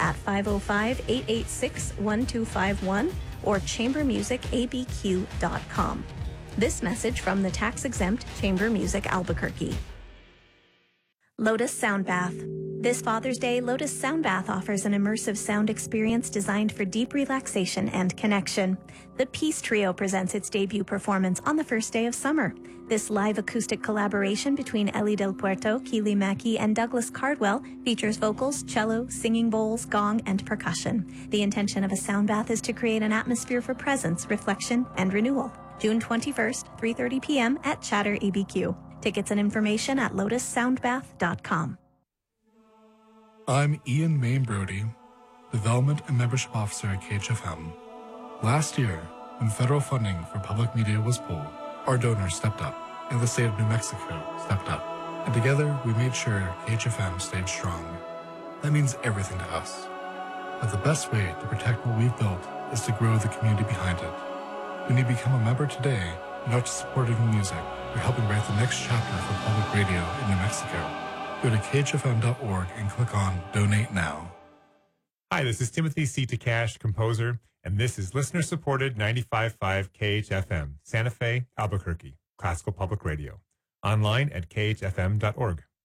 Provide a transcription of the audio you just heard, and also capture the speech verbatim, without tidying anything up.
at five oh five, eight eight six, one two five one or chamber music a b q dot com. This message from the tax-exempt Chamber Music Albuquerque. Lotus Sound Bath. This Father's Day, Lotus Sound Bath offers an immersive sound experience designed for deep relaxation and connection. The Peace Trio presents its debut performance on the first day of summer. This live acoustic collaboration between Ellie Del Puerto, Keely Mackey, and Douglas Cardwell features vocals, cello, singing bowls, gong, and percussion. The intention of a sound bath is to create an atmosphere for presence, reflection, and renewal. June twenty-first, three thirty p.m. at Chatter A B Q. Tickets and information at lotus sound bath dot com. I'm Ian Main Brody, Development and Membership Officer at K H F M. Last year, when federal funding for public media was pulled, our donors stepped up, and the state of New Mexico stepped up. And together, we made sure K H F M stayed strong. That means everything to us. But the best way to protect what we've built is to grow the community behind it. When you become a member today, you're not just supporting the music, you're helping write the next chapter for public radio in New Mexico. Go to k h f m dot org and click on Donate Now. Hi, this is Timothy C. Takash, composer, and this is listener-supported ninety-five point five K H F M, Santa Fe, Albuquerque, Classical Public Radio. Online at k h f m dot org.